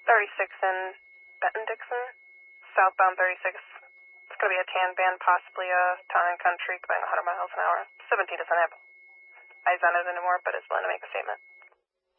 36 in Benton-Dixon, southbound 36. It's going to be a tan band, possibly a town and country going 100 miles an hour. 17 doesn't have eyes on it anymore, but is willing to make a statement.